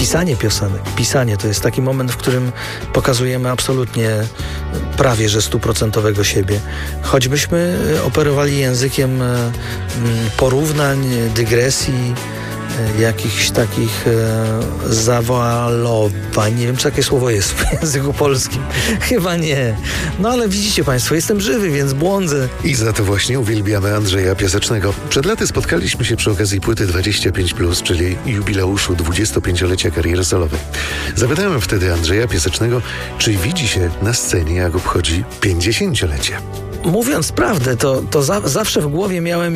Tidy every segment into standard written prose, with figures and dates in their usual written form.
pisanie piosenek. Pisanie to jest taki moment, w którym pokazujemy absolutnie prawie że 100% siebie. Choćbyśmy operowali językiem porównań, dygresji, jakichś takich zawalowań. Nie wiem, czy takie słowo jest w języku polskim. Chyba nie. No ale widzicie państwo, jestem żywy, więc błądzę. I za to właśnie uwielbiamy Andrzeja Piasecznego. Przed laty spotkaliśmy się przy okazji płyty 25+, czyli jubileuszu 25-lecia kariery solowej. Zapytałem wtedy Andrzeja Piasecznego, czy widzi się na scenie, jak obchodzi 50-lecie. Mówiąc prawdę, to zawsze w głowie miałem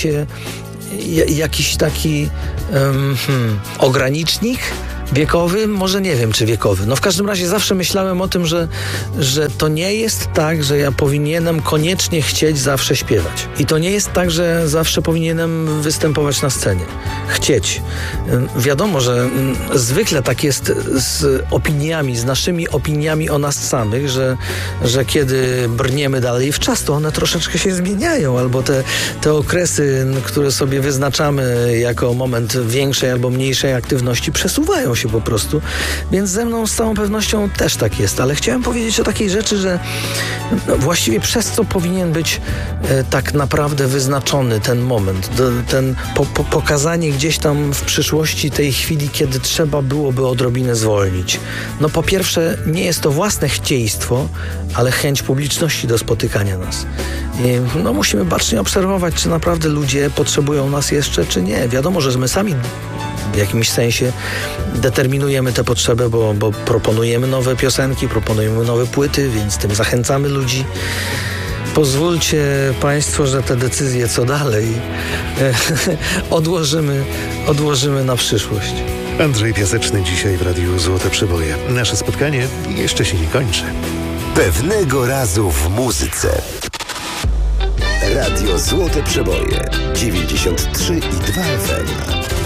jakiś taki ogranicznik wiekowy, może nie wiem, czy wiekowy. No w każdym razie zawsze myślałem o tym, że to nie jest tak, że ja powinienem koniecznie chcieć zawsze śpiewać. I to nie jest tak, że zawsze powinienem występować na scenie. Chcieć. Wiadomo, że zwykle tak jest z opiniami, z naszymi opiniami o nas samych, że kiedy brniemy dalej w czas, to one troszeczkę się zmieniają, albo te okresy, które sobie wyznaczamy jako moment większej albo mniejszej aktywności, przesuwają się po prostu, więc ze mną z całą pewnością też tak jest, ale chciałem powiedzieć o takiej rzeczy, że właściwie przez co powinien być tak naprawdę wyznaczony ten moment, pokazanie gdzieś tam w przyszłości tej chwili, kiedy trzeba byłoby odrobinę zwolnić. No po pierwsze, nie jest to własne chcieństwo, ale chęć publiczności do spotykania nas. I no musimy bacznie obserwować, czy naprawdę ludzie potrzebują nas jeszcze, czy nie. Wiadomo, że my sami w jakimś sensie determinujemy tę potrzebę, bo proponujemy nowe piosenki, proponujemy nowe płyty, więc tym zachęcamy ludzi. Pozwólcie państwo, że te decyzje co dalej odłożymy na przyszłość. Andrzej Piaseczny dzisiaj w Radiu Złote Przeboje. Nasze spotkanie jeszcze się nie kończy. Pewnego razu w muzyce. Radio Złote Przeboje 93,2 FM.